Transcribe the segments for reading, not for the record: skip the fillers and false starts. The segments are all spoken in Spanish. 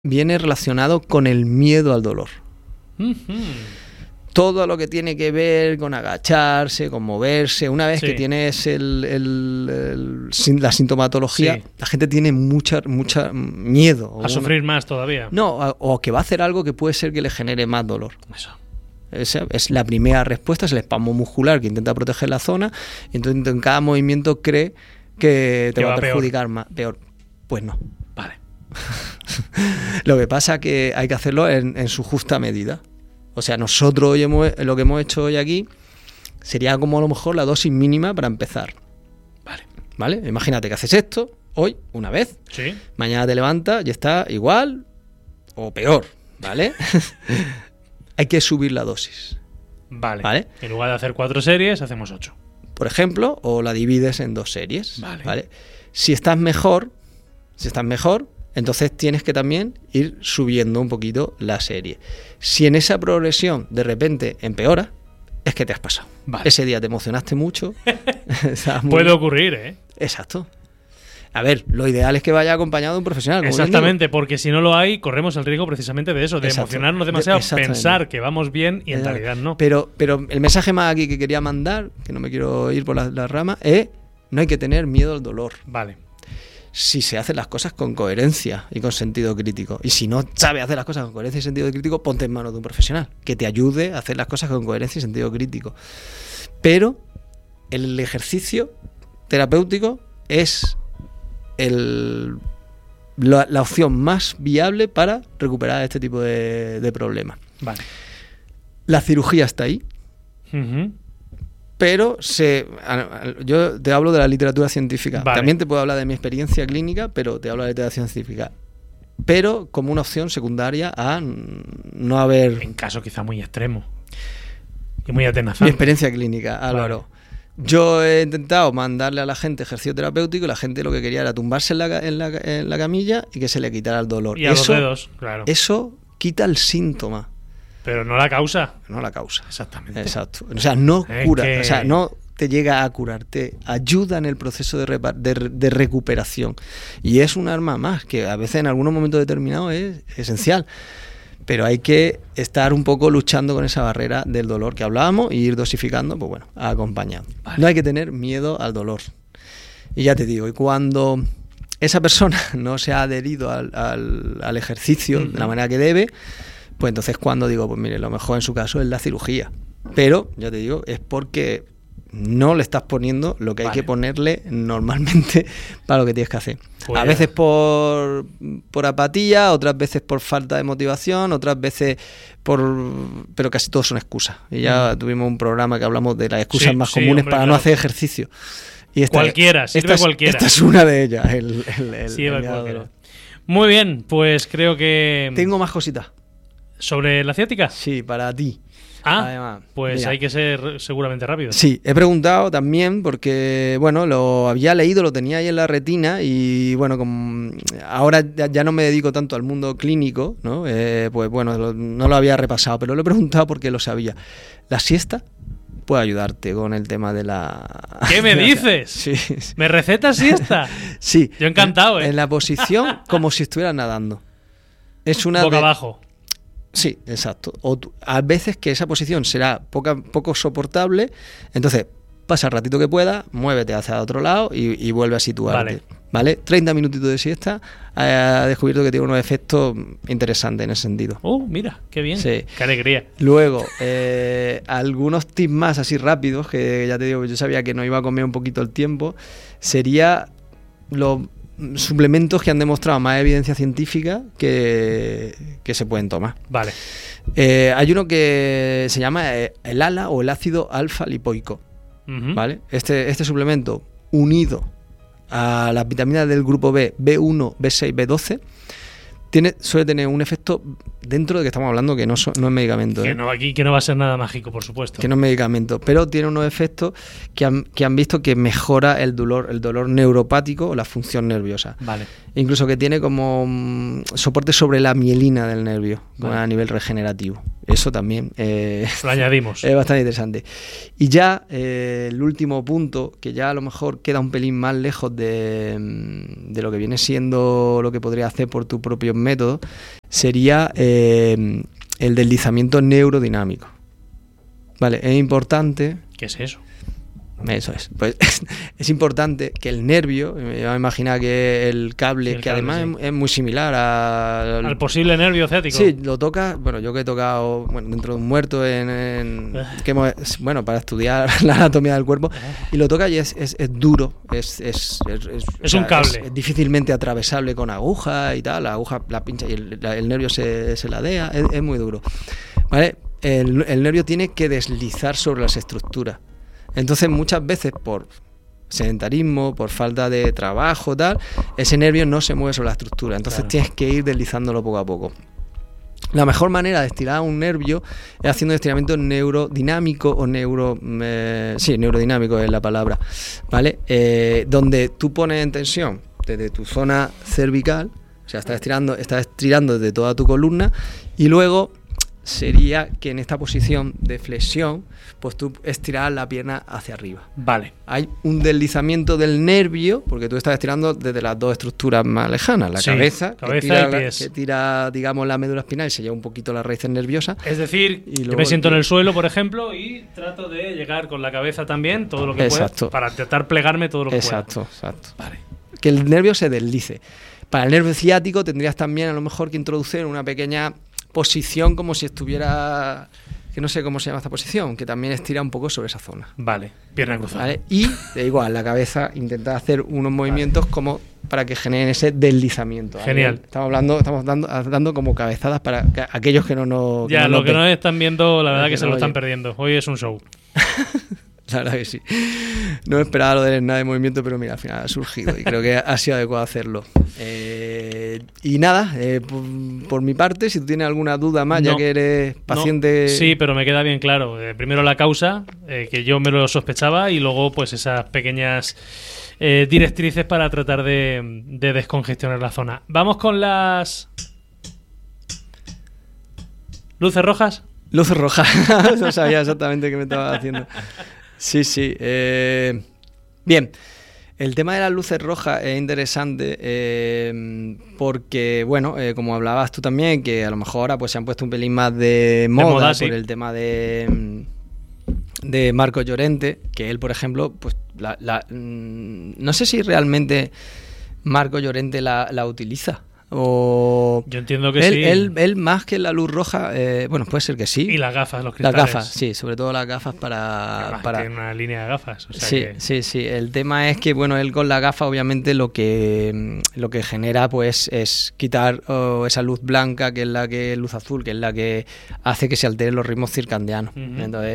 viene relacionado con el miedo al dolor. Todo lo que tiene que ver con agacharse, con moverse, una vez que tienes la sintomatología, la gente tiene mucha miedo. A sufrir más todavía. No, o que va a hacer algo que puede ser que le genere más dolor. Eso. Esa es la primera respuesta, es el espasmo muscular que intenta proteger la zona, y entonces en cada movimiento cree que te va a perjudicar peor. Pues no. Vale. Lo que pasa es que hay que hacerlo en su justa medida. O sea, nosotros hoy lo que hemos hecho hoy aquí sería como a lo mejor la dosis mínima para empezar. ¿Vale? Imagínate que haces esto hoy una vez. Sí. Mañana te levantas y está igual o peor, ¿vale? Hay que subir la dosis. Vale. En lugar de hacer 4 series, hacemos 8. Por ejemplo, o la divides en 2 series. Vale. Si estás mejor, entonces tienes que también ir subiendo un poquito la serie. Si en esa progresión de repente empeora, es que te has pasado. Ese día te emocionaste mucho. Puede ocurrir, ¿eh? Exacto. A ver, lo ideal es que vaya acompañado de un profesional. Exactamente, porque si no lo hay, corremos el riesgo precisamente de eso, de emocionarnos demasiado, pensar que vamos bien y en realidad no. Pero el mensaje más aquí que quería mandar, que no me quiero ir por la rama, es: no hay que tener miedo al dolor. Vale. Si se hacen las cosas con coherencia y con sentido crítico. Y si no sabes hacer las cosas con coherencia y sentido crítico, ponte en manos de un profesional que te ayude a hacer las cosas con coherencia y sentido crítico. Pero el ejercicio terapéutico es la opción más viable para recuperar este tipo de problemas. Vale. La cirugía está ahí. Pero yo te hablo de la literatura científica. Vale. También te puedo hablar de mi experiencia clínica, pero te hablo de la literatura científica. Pero como una opción secundaria a no haber... En caso quizá muy extremo y muy atenazante. Mi experiencia clínica, Álvaro. Vale. Yo he intentado mandarle a la gente ejercicio terapéutico y la gente lo que quería era tumbarse en la camilla y que se le quitara el dolor. Y a los dedos, claro. Eso quita el síntoma. Pero no la causa. No la causa. Exactamente. Exacto. O sea, no cura. O sea, no te llega a curar. Te ayuda en el proceso de recuperación. Y es un arma más que a veces en algunos momentos determinados es esencial. Pero hay que estar un poco luchando con esa barrera del dolor que hablábamos y ir dosificando, pues bueno, acompañado. Vale. No hay que tener miedo al dolor. Y ya te digo, y cuando esa persona no se ha adherido al ejercicio de la manera que debe, pues entonces cuando digo, pues mire, lo mejor en su caso es la cirugía. Pero, ya te digo, es porque no le estás poniendo lo que hay que ponerle normalmente para lo que tienes que hacer. Pues a veces por apatía, otras veces por falta de motivación, otras veces pero casi todos son excusas. Y ya tuvimos un programa que hablamos de las excusas más comunes para no hacer ejercicio. Y cualquiera. Esta es una de ellas. Cualquiera. Muy bien, pues creo que... Tengo más cositas. ¿Sobre la ciática? Sí, para ti. Además, pues mira, hay que ser seguramente rápido. Sí, he preguntado también porque, bueno, lo había leído, lo tenía ahí en la retina y, bueno, como ahora ya no me dedico tanto al mundo clínico, ¿no? Pues, bueno, no lo había repasado, pero lo he preguntado porque lo sabía. ¿La siesta puede ayudarte con el tema de la... ¿Qué me dices? Sí. ¿Me recetas siesta? Sí. Yo encantado, En la posición como si estuvieras nadando. Es una... Boca abajo. Sí, exacto. A veces que esa posición será poco soportable, entonces pasa el ratito que pueda, muévete hacia otro lado y vuelve a situarte. ¿Vale? 30 minutitos de siesta, ha descubierto que tiene unos efectos interesantes en ese sentido. Mira, qué bien, sí. Qué alegría. Luego, algunos tips más así rápidos, que ya te digo, yo sabía que nos iba a comer un poquito el tiempo, sería los suplementos que han demostrado más evidencia científica que se pueden tomar. Vale. Hay uno que se llama el ALA o el ácido alfa lipoico. ¿Vale? Este suplemento, unido a las vitaminas del grupo B, B1, B6, B12, suele tener un efecto dentro de que estamos hablando que no es medicamento. Que no va a ser nada mágico, por supuesto. Que no es medicamento, pero tiene unos efectos que han visto que mejora el dolor neuropático o la función nerviosa. Vale. Incluso que tiene como soporte sobre la mielina del nervio, vale, a nivel regenerativo. Eso también lo añadimos. Es bastante interesante. Y ya el último punto, que ya a lo mejor queda un pelín más lejos de lo que viene siendo lo que podrías hacer por tus propios métodos, sería el deslizamiento neurodinámico. Vale, es importante. ¿Qué es eso? Eso es. Pues es importante que el nervio, me voy a imaginar que el cable, que además sí, es muy similar al posible nervio ciático. Sí, lo toca, bueno, yo que he tocado dentro de un muerto para estudiar la anatomía del cuerpo, y lo toca y es duro, es un cable. Es difícilmente atravesable con aguja y tal, la aguja la pincha y el nervio se ladea, es muy duro. ¿Vale? El nervio tiene que deslizar sobre las estructuras. Entonces muchas veces por sedentarismo, por falta de trabajo, tal, ese nervio no se mueve sobre la estructura. Entonces claro, tienes que ir deslizándolo poco a poco. La mejor manera de estirar un nervio es haciendo estiramiento neurodinámico o neurodinámico es la palabra, ¿vale? Donde tú pones en tensión desde tu zona cervical, o sea, estás estirando desde toda tu columna, y luego sería que en esta posición de flexión, pues tú estiras la pierna hacia arriba. Vale. Hay un deslizamiento del nervio, porque tú estás estirando desde las dos estructuras más lejanas, la cabeza y pies. Que tira, digamos, la médula espinal y se lleva un poquito las raíces nerviosas. Es decir, yo me siento en el suelo, por ejemplo, y trato de llegar con la cabeza también, todo lo que pueda, para intentar plegarme todo lo que pueda. Exacto. Vale. Que el nervio se deslice. Para el nervio ciático tendrías también a lo mejor que introducir una pequeña posición como si estuviera, que no sé cómo se llama esta posición, que también estira un poco sobre esa zona. Vale, pierna cruzada. ¿Vale? Y igual, la cabeza intenta hacer unos movimientos como para que generen ese deslizamiento. Genial. Estamos dando como cabezadas para aquellos que no nos... Ya, lo que no están viendo, la verdad que se lo están perdiendo. Hoy es un show. La verdad que sí. No me esperaba lo de nada de movimiento, pero mira, al final ha surgido y creo que ha sido adecuado hacerlo. Y nada, por mi parte, si tú tienes alguna duda más, ya que eres paciente... Sí, pero me queda bien claro. Primero la causa, que yo me lo sospechaba, y luego pues esas pequeñas directrices para tratar de descongestionar la zona. Vamos con las... ¿Luces rojas? Luces rojas. No sabía exactamente qué me estaba haciendo. Sí. Bien, el tema de las luces rojas es interesante porque, bueno, como hablabas tú también, que a lo mejor ahora pues se han puesto un pelín más de moda por el tema de Marco Llorente, que él, por ejemplo, pues no sé si realmente Marco Llorente la utiliza. Yo entiendo que sí. Él más que la luz roja, bueno, puede ser que sí. Y las gafas, los cristales. Las gafas, sí, sobre todo las gafas para tiene una línea de gafas. O sea sí. El tema es que, bueno, él con la gafa obviamente lo que genera pues es quitar esa luz blanca, que es luz azul, que es la que hace que se alteren los ritmos circadianos. Uh-huh. Entonces,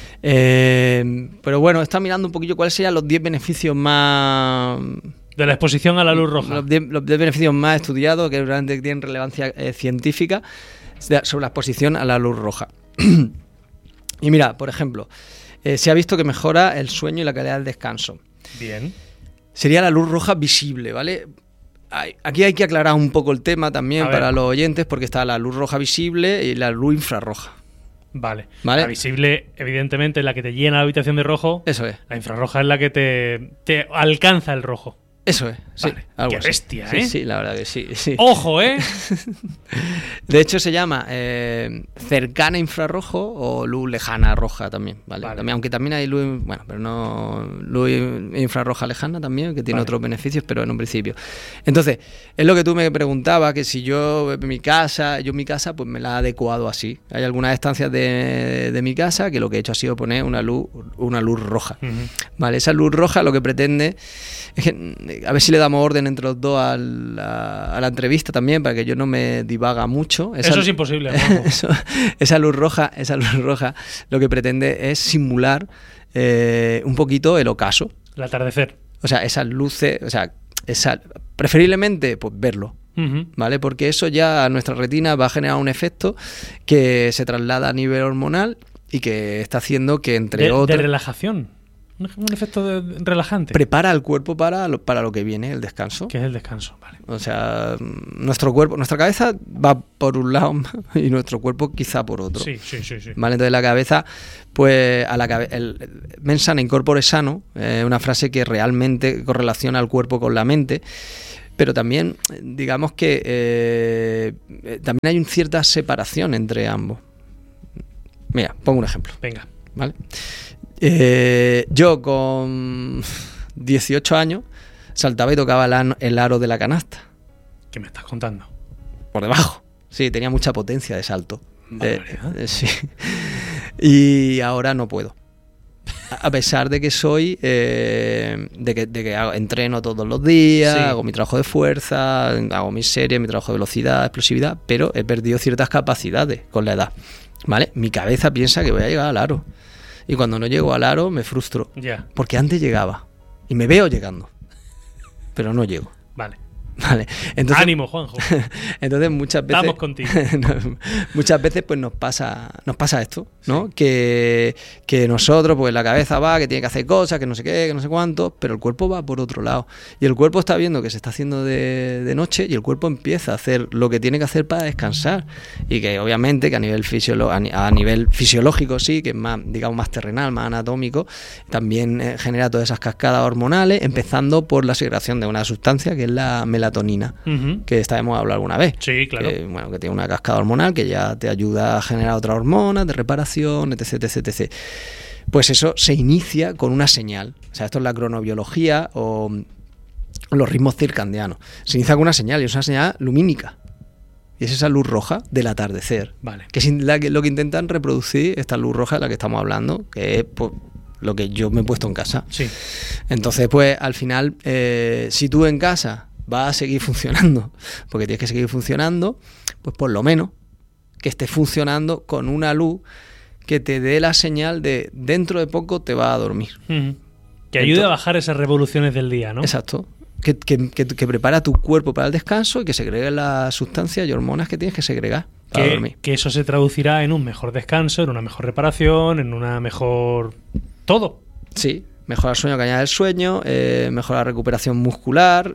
pero bueno, está mirando un poquillo cuáles serían los 10 beneficios más... de la exposición a la luz roja. Los 10 beneficios más estudiados, que realmente tienen relevancia científica, sobre la exposición a la luz roja. Y mira, por ejemplo, se ha visto que mejora el sueño y la calidad del descanso. Bien. Sería la luz roja visible, ¿vale? Aquí hay que aclarar un poco el tema también para los oyentes, porque está la luz roja visible y la luz infrarroja. Vale. La visible, evidentemente, es la que te llena la habitación de rojo. Eso es. La infrarroja es la que te alcanza el rojo. Eso es, sí. Vale. Algo Qué bestia, así. Sí, la verdad que sí. ¡Ojo, De hecho, se llama cercana infrarrojo o luz lejana roja también, ¿vale? También, aunque también hay luz, bueno, pero no luz infrarroja lejana también, que tiene otros beneficios, pero en un principio. Entonces, es lo que tú me preguntabas, que si yo mi casa pues me la he adecuado así. Hay algunas estancias de mi casa que lo que he hecho ha sido poner una luz roja. Uh-huh. Vale, esa luz roja lo que pretende es que a ver si le damos orden entre los dos a la entrevista también, para que yo no me divaga mucho. Eso es imposible. Esa luz roja lo que pretende es simular un poquito el ocaso. El atardecer. O sea, esas luces, preferiblemente, pues verlo. ¿vale? Porque eso ya a nuestra retina va a generar un efecto que se traslada a nivel hormonal y que está haciendo que, entre otros... De relajación. Un efecto relajante. Prepara al cuerpo para lo que viene, el descanso. Que es el descanso, vale. O sea, nuestro cuerpo, nuestra cabeza va por un lado y nuestro cuerpo quizá por otro. Sí. ¿Vale? Entonces la cabeza, pues el mens sana in corpore sano, una frase que realmente correlaciona al cuerpo con la mente. Pero también, digamos que también hay una cierta separación entre ambos. Mira, pongo un ejemplo. Venga. ¿Vale? Yo con 18 años saltaba y tocaba el aro de la canasta. ¿Qué me estás contando? Por debajo. Sí, tenía mucha potencia de salto. Sí. Y ahora no puedo. A pesar de que soy de que entreno todos los días, sí. Hago mi trabajo de fuerza, hago mis series, mi trabajo de velocidad, explosividad, pero he perdido ciertas capacidades con la edad. ¿Vale? Mi cabeza piensa que voy a llegar al aro. Y cuando no llego al aro me frustro. Yeah. Porque antes llegaba. Y me veo llegando. Pero no llego. Vale. Entonces, ánimo, Juanjo. Entonces muchas veces... Estamos contigo. Muchas veces pues nos pasa esto, ¿no? Sí. Que nosotros, pues la cabeza va, que tiene que hacer cosas, que no sé qué, que no sé cuánto, pero el cuerpo va por otro lado. Y el cuerpo está viendo que se está haciendo de noche y el cuerpo empieza a hacer lo que tiene que hacer para descansar. Y que obviamente que a nivel fisiológico sí, que es más, digamos, más terrenal, más anatómico, también genera todas esas cascadas hormonales, empezando por la segregación de una sustancia que es la melatonina, que hemos hablado alguna vez. Sí, claro. Que tiene una cascada hormonal que ya te ayuda a generar otras hormonas de reparación, etc. Pues eso se inicia con una señal. O sea, esto es la cronobiología o los ritmos circadianos. Se inicia con una señal y es una señal lumínica. Y es esa luz roja del atardecer. Vale. Que es lo que intentan reproducir esta luz roja de la que estamos hablando, que es pues, lo que yo me he puesto en casa. Sí. Entonces, pues al final, si tú en casa va a seguir funcionando, porque tienes que seguir funcionando, pues por lo menos que esté funcionando con una luz que te dé la señal de dentro de poco te va a dormir. Que ayude a bajar esas revoluciones del día, ¿no? Exacto. Que prepara tu cuerpo para el descanso y que segregue las sustancias y hormonas que tienes que segregar para dormir. Que eso se traducirá en un mejor descanso, en una mejor reparación, en una mejor... todo. Sí. Mejora el sueño, que añade el sueño, mejora la recuperación muscular,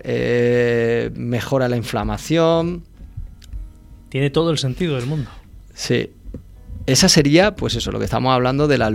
mejora la inflamación. Tiene todo el sentido del mundo. Sí. Esa sería, pues eso, lo que estamos hablando de la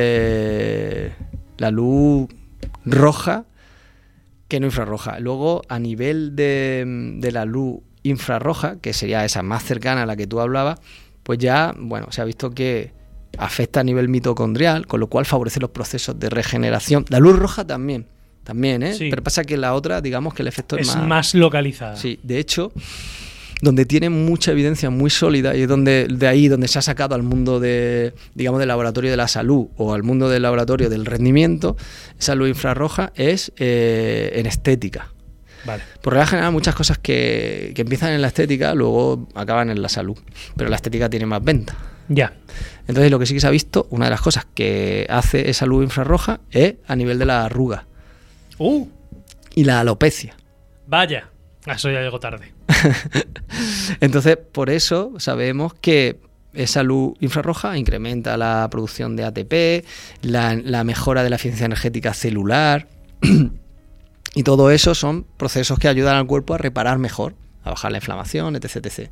luz roja, que no infrarroja. Luego, a nivel de la luz infrarroja, que sería esa más cercana a la que tú hablabas, pues ya, bueno, se ha visto que afecta a nivel mitocondrial, con lo cual favorece los procesos de regeneración. La luz roja también, ¿eh? Sí. Pero pasa que la otra, digamos que el efecto es más localizada. Sí, de hecho, donde tiene mucha evidencia muy sólida y es de ahí donde se ha sacado al mundo del laboratorio de la salud o al mundo del laboratorio del rendimiento, esa luz infrarroja es en estética. Vale. Por regla general, muchas cosas que empiezan en la estética luego acaban en la salud, pero la estética tiene más venta. Ya. Entonces lo que sí que se ha visto, una de las cosas que hace esa luz infrarroja es a nivel de la arruga y la alopecia. Vaya, eso ya llegó tarde. Entonces por eso sabemos que esa luz infrarroja incrementa la producción de ATP, la mejora de la eficiencia energética celular y todo eso son procesos que ayudan al cuerpo a reparar mejor, a bajar la inflamación, etc.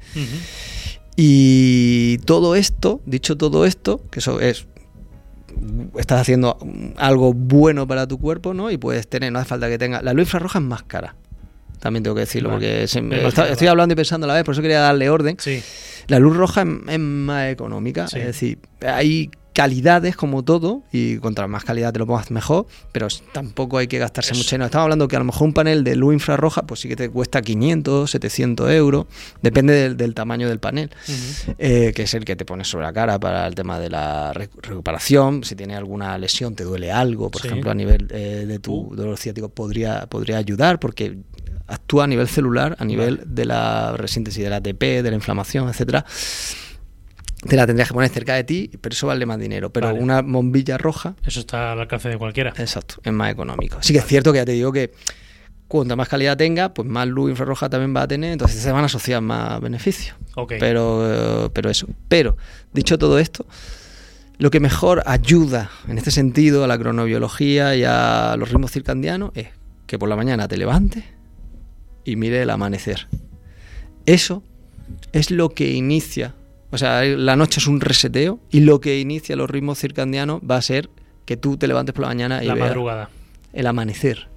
Y todo esto, dicho todo esto, que eso es, estás haciendo algo bueno para tu cuerpo, ¿no? Y puedes tener, no hace falta que tenga, la luz infrarroja es más cara, también tengo que decirlo, vale. Porque estoy hablando y pensando a la vez, por eso quería darle orden. Sí. La luz roja es más económica, sí. Es decir, hay calidades como todo, y contra más calidad te lo pongas mejor, pero tampoco hay que gastarse mucho dinero. Estamos hablando que a lo mejor un panel de luz infrarroja pues sí que te cuesta 500, 700 euros, depende del tamaño del panel, que es el que te pones sobre la cara para el tema de la recuperación. Si tienes alguna lesión, te duele algo, por ejemplo, a nivel de tu dolor ciático podría ayudar, porque actúa a nivel celular, a nivel de la resíntesis del ATP, de la inflamación, etcétera. Te la tendrías que poner cerca de ti, pero eso vale más dinero. Pero una bombilla roja... Eso está al alcance de cualquiera. Exacto, es más económico. Sí que es cierto que ya te digo que cuanta más calidad tenga, pues más luz infrarroja también va a tener, entonces se van a asociar más beneficios. Okay. Pero eso. Pero, dicho todo esto, lo que mejor ayuda en este sentido a la cronobiología y a los ritmos circadianos es que por la mañana te levantes y mires el amanecer. Eso es lo que inicia, o sea, la noche es un reseteo y lo que inicia los ritmos circadianos va a ser que tú te levantes por la mañana y la veas madrugada. El amanecer,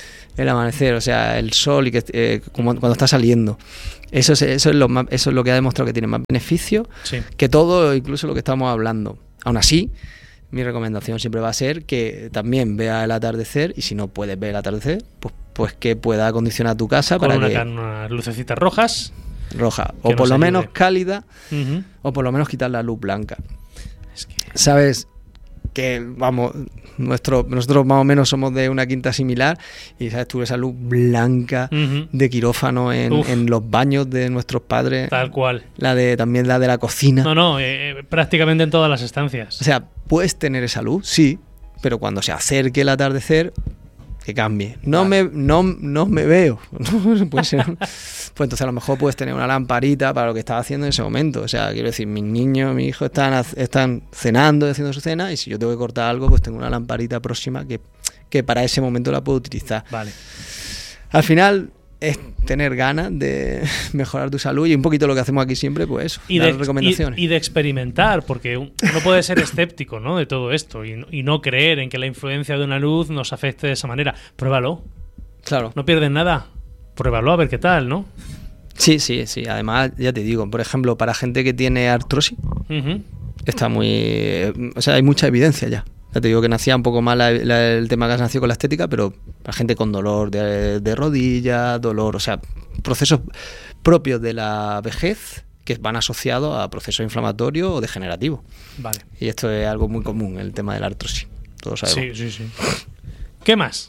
o sea, el sol y que cuando está saliendo. Eso es lo que ha demostrado que tiene más beneficio que todo, incluso lo que estamos hablando. Aún así, mi recomendación siempre va a ser que también veas el atardecer, y si no puedes ver el atardecer, pues que pueda acondicionar tu casa con para unas lucecitas rojas. Roja, o por lo menos cálida, o por lo menos quitar la luz blanca. Es que... ¿Sabes? Que vamos, nosotros más o menos somos de una quinta similar, y sabes tú, esa luz blanca de quirófano en los baños de nuestros padres. Tal cual. También la de la cocina. No, prácticamente en todas las estancias. O sea, puedes tener esa luz, sí, pero cuando se acerque el atardecer, que cambie. No me veo. Puede ser. Pues entonces a lo mejor puedes tener una lamparita para lo que estás haciendo en ese momento. O sea, quiero decir, mis niños, mi hijo están cenando, haciendo su cena, y si yo tengo que cortar algo, pues tengo una lamparita próxima que para ese momento la puedo utilizar. Vale. Al final es tener ganas de mejorar tu salud, y un poquito lo que hacemos aquí siempre, pues eso, dar recomendaciones. Y de experimentar, porque uno puede ser escéptico, ¿no?, de todo esto y no creer en que la influencia de una luz nos afecte de esa manera. Pruébalo. Claro. No pierdes nada. Pruébalo a ver qué tal, ¿no? Sí. Además, ya te digo, por ejemplo, para gente que tiene artrosis, está muy... O sea, hay mucha evidencia ya. Ya te digo que nacía un poco mal el tema que nació con la estética, pero para gente con dolor de rodilla, dolor, o sea, procesos propios de la vejez que van asociados a procesos inflamatorios o degenerativos. Vale. Y esto es algo muy común, el tema de la artrosis. Todos sabemos. Sí. ¿Qué más?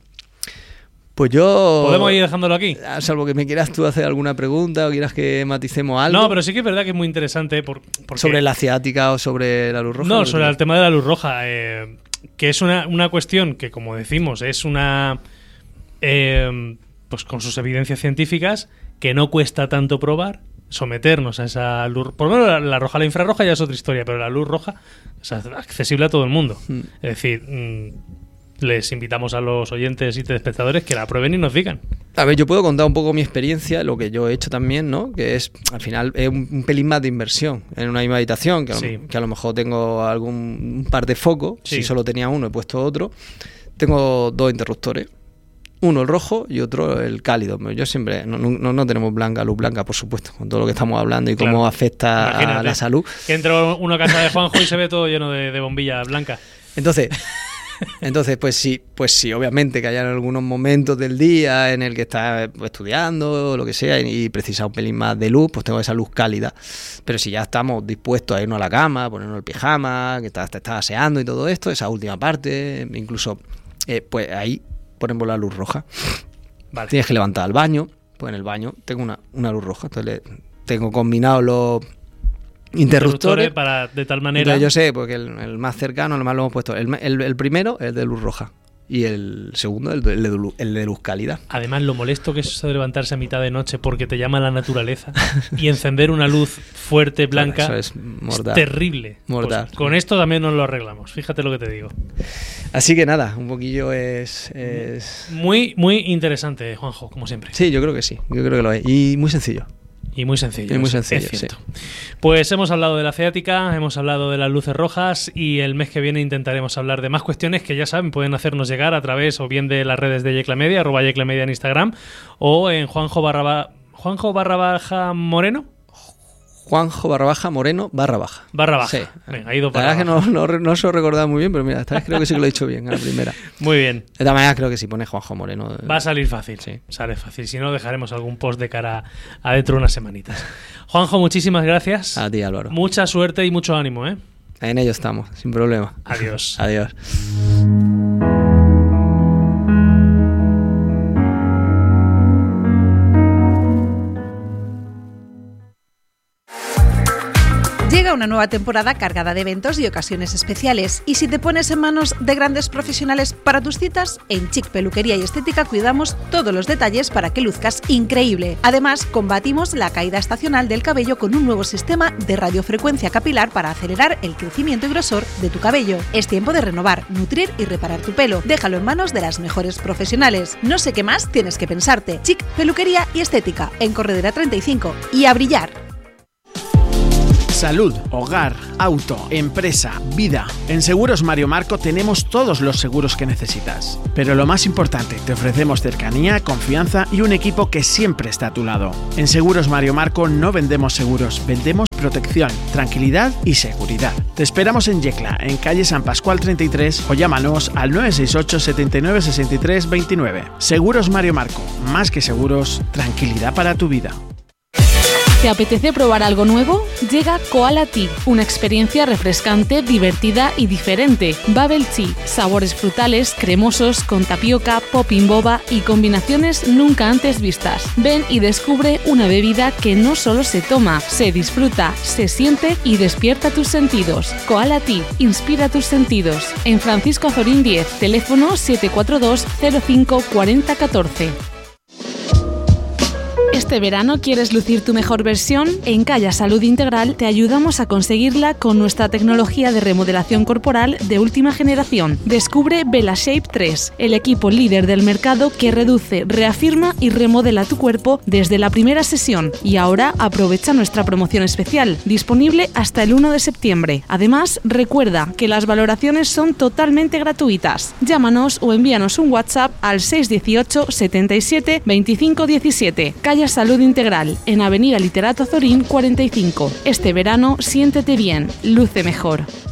Pues yo... ¿Podemos ir dejándolo aquí? Salvo que me quieras tú hacer alguna pregunta o quieras que maticemos algo. No, pero sí que es verdad que es muy interesante. Porque... ¿Sobre la ciática o sobre la luz roja? No, sobre el tema de la luz roja. Que es una cuestión que, como decimos, es una... pues con sus evidencias científicas, que no cuesta tanto probar, someternos a esa luz. Por lo menos la roja, la infrarroja ya es otra historia, pero la luz roja es accesible a todo el mundo. Es decir... les invitamos a los oyentes y telespectadores que la prueben y nos digan. A ver, yo puedo contar un poco mi experiencia, lo que yo he hecho también, ¿no? Que es, al final, es un pelín más de inversión en una misma habitación, que a lo mejor tengo un par de focos, si solo tenía uno he puesto otro. Tengo 2 interruptores, uno el rojo y otro el cálido. Yo siempre, no tenemos luz blanca, por supuesto, con todo lo que estamos hablando y cómo afecta a la salud. Que entra uno a casa de Juanjo y se ve todo lleno de bombillas blancas. Entonces, pues sí, obviamente que haya algunos momentos del día en el que estás estudiando o lo que sea y precisa un pelín más de luz, pues tengo esa luz cálida. Pero si ya estamos dispuestos a irnos a la cama, a ponernos el pijama, que te estás aseando y todo esto, esa última parte, incluso, pues ahí ponemos la luz roja. Vale. Tienes que levantar al baño, pues en el baño tengo una luz roja, entonces tengo combinados los interruptores para, de tal manera. Entonces yo sé, porque el más cercano, además lo hemos puesto. El primero, el de luz roja. Y el segundo, el de luz cálida. Además, lo molesto que es eso de levantarse a mitad de noche porque te llama la naturaleza y encender una luz fuerte, blanca, bueno, eso es mortal. Terrible. Mortal. Pues con esto también nos lo arreglamos. Fíjate lo que te digo. Así que nada, un poquillo es... Muy, muy interesante, Juanjo, como siempre. Sí, yo creo que sí. Yo creo que lo es. Y muy sencillo. Y muy sencillo. Y muy sencillo, es cierto. Sí. Pues hemos hablado de la ciática, hemos hablado de las luces rojas y el mes que viene intentaremos hablar de más cuestiones que ya saben, pueden hacernos llegar a través o bien de las redes de Yeclamedia, @Yeclamedia en Instagram, o en Juanjo _ Moreno. Juanjo _Moreno _. Sí. Venga, ahí dos la verdad es que no se lo recordaba muy bien, pero mira, esta vez creo que sí que lo he dicho bien a la primera. Muy bien. De todas maneras, creo que si pones Juanjo Moreno... Va a salir fácil. Sí. Sale fácil. Si no, dejaremos algún post de cara a dentro de unas semanitas. Juanjo, muchísimas gracias. A ti, Álvaro. Mucha suerte y mucho ánimo, ¿eh? En ello estamos, sin problema. Adiós. Adiós. Llega una nueva temporada cargada de eventos y ocasiones especiales, y si te pones en manos de grandes profesionales para tus citas, en Chic Peluquería y Estética cuidamos todos los detalles para que luzcas increíble. Además, combatimos la caída estacional del cabello con un nuevo sistema de radiofrecuencia capilar para acelerar el crecimiento y grosor de tu cabello. Es tiempo de renovar, nutrir y reparar tu pelo. Déjalo en manos de las mejores profesionales. No sé qué más tienes que pensarte. Chic Peluquería y Estética, en Corredera 35. Y a brillar. Salud, hogar, auto, empresa, vida. En Seguros Mario Marco tenemos todos los seguros que necesitas. Pero lo más importante, te ofrecemos cercanía, confianza y un equipo que siempre está a tu lado. En Seguros Mario Marco no vendemos seguros, vendemos protección, tranquilidad y seguridad. Te esperamos en Yecla, en calle San Pascual 33, o llámanos al 968 79 63 29. Seguros Mario Marco, más que seguros, tranquilidad para tu vida. ¿Te apetece probar algo nuevo? Llega Koala Tea, una experiencia refrescante, divertida y diferente. Bubble Tea, sabores frutales, cremosos, con tapioca, popping boba y combinaciones nunca antes vistas. Ven y descubre una bebida que no solo se toma, se disfruta, se siente y despierta tus sentidos. Koala Tea, inspira tus sentidos. En Francisco Azorín 10, teléfono 742 05 40 14. ¿Este verano quieres lucir tu mejor versión? En Calla Salud Integral te ayudamos a conseguirla con nuestra tecnología de remodelación corporal de última generación. Descubre VelaShape 3, el equipo líder del mercado que reduce, reafirma y remodela tu cuerpo desde la primera sesión. Y ahora aprovecha nuestra promoción especial, disponible hasta el 1 de septiembre. Además, recuerda que las valoraciones son totalmente gratuitas. Llámanos o envíanos un WhatsApp al 618 77 25 17. Calla Salud Integral, en Avenida Literato Azorín 45. Este verano, siéntete bien, luce mejor.